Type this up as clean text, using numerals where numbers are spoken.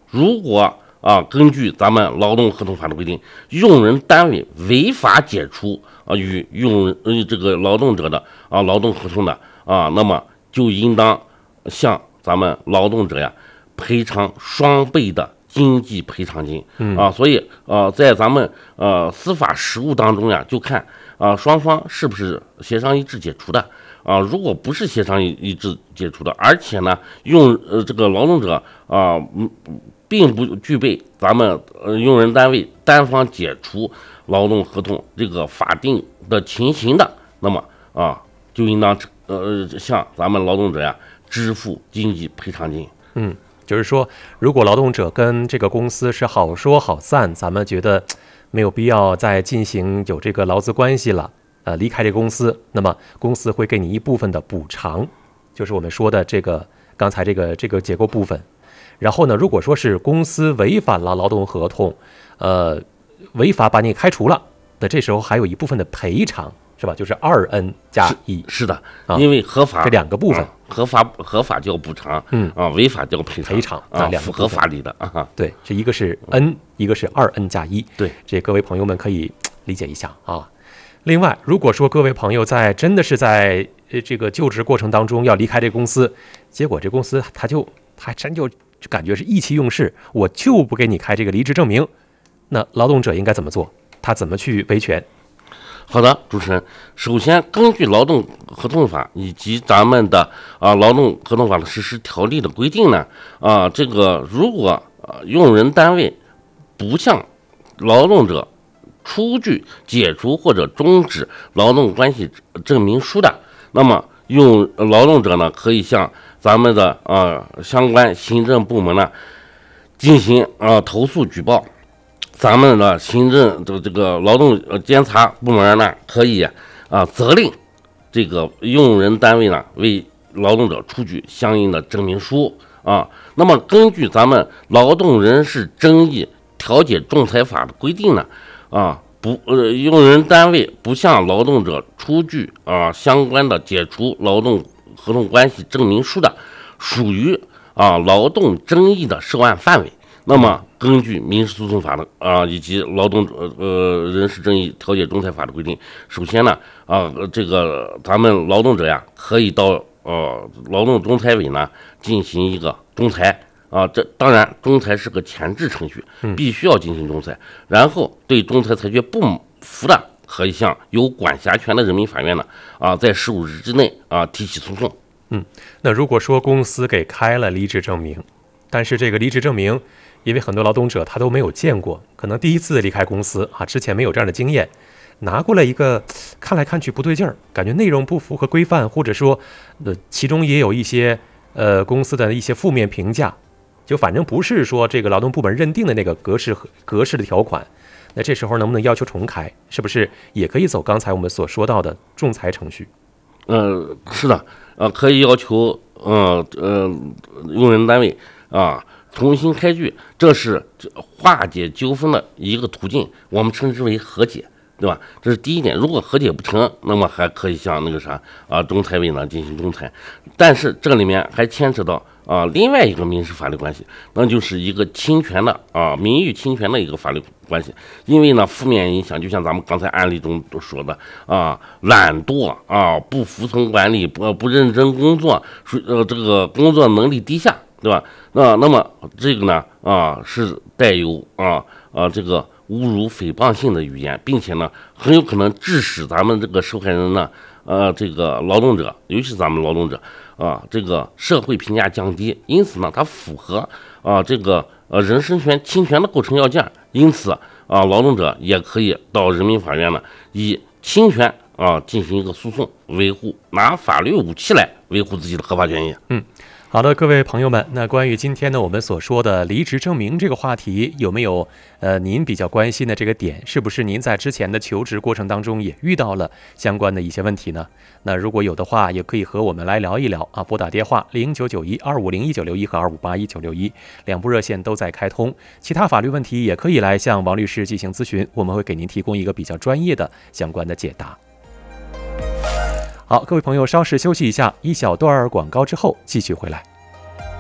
如果根据咱们劳动合同法的规定，用人单位违法解除与这个劳动者的劳动合同的那么就应当向咱们劳动者呀赔偿双倍的经济赔偿金所以在咱们司法实务当中呀，就看双方是不是协商一致解除的如果不是协商一致解除的，而且呢这个劳动者并不具备咱们用人单位单方解除劳动合同这个法定的情形的，那么就应当向咱们劳动者呀支付经济赔偿金。 就是说，如果劳动者跟这个公司是好说好散，咱们觉得没有必要再进行有这个劳资关系了，离开这个公司，那么公司会给你一部分的补偿，就是我们说的这个刚才这个结构部分。然后呢，如果说是公司违反了劳动合同，违法把你开除了，那这时候还有一部分的赔偿，是吧？就是2N加1。 是的，因为合法这两个部分， 合法叫补偿，违法叫赔偿符合法理的对，这一个是 N，一个是2N加1。 对， 这各位朋友们可以理解一下啊。另外，如果说各位朋友真的是在这个就职过程当中要离开这个公司，结果这公司还真就感觉是意气用事，我就不给你开这个离职证明，那劳动者应该怎么做？他怎么去维权？ 好的，主持人，首先根据劳动合同法以及咱们的劳动合同法的实施条例的规定呢，这个如果用人单位不向劳动者出具解除或者终止劳动关系证明书的，那么劳动者呢可以向咱们的相关行政部门呢进行投诉举报。咱们的行政的这个劳动监察部门呢可以责令这个用人单位呢为劳动者出具相应的证明书那么根据咱们劳动人事争议调解仲裁法的规定呢用人单位不向劳动者出具相关的解除劳动合同关系证明书的，属于劳动争议的涉案范围。那么根据民事诉讼法的以及劳动人事争议调解仲裁法的规定，首先呢这个咱们劳动者呀可以到劳动仲裁委呢进行一个仲裁这当然仲裁是个前置程序，必须要进行仲裁，然后对仲裁裁决不服的，可以向有管辖权的人民法院呢在15日之内提起诉讼。 那如果说公司给开了离职证明，但是这个离职证明因为很多劳动者他都没有见过，可能第一次离开公司之前没有这样的经验，拿过来一个看来看去不对劲儿，感觉内容不符合规范，或者说其中也有一些公司的一些负面评价，就反正不是说这个劳动部门认定的那个格式的条款，那这时候能不能要求重开？是不是也可以走刚才我们所说到的仲裁程序？ 是的，可以要求用人单位重新开具，这是化解纠纷的一个途径，我们称之为和解，对吧？这是第一点。如果和解不成，那么还可以向仲裁委呢进行仲裁。但是这里面还牵扯到另外一个民事法律关系，那就是一个侵权的名誉侵权的一个法律关系。因为呢负面影响，就像咱们刚才案例中都说的懒惰不服从管理，不认真工作，这个工作能力低下，对吧？那么这个呢是带有这个侮辱诽谤性的语言，并且呢很有可能致使咱们这个受害人呢这个劳动者，尤其是咱们劳动者这个社会评价降低，因此呢它符合这个人身权侵权的构成要件，因此劳动者也可以到人民法院呢以侵权进行一个诉讼，拿法律武器来维护自己的合法权益。 好的，各位朋友们，那关于今天呢我们所说的离职证明这个话题，有没有您比较关心的这个点？是不是您在之前的求职过程当中也遇到了相关的一些问题呢？那如果有的话，也可以和我们来聊一聊拨打电话0991250191和25819612，两部热线都在开通。其他法律问题也可以来向王律师进行咨询，我们会给您提供一个比较专业的相关的解答。好，各位朋友，稍事休息一下，一小段广告之后继续回来。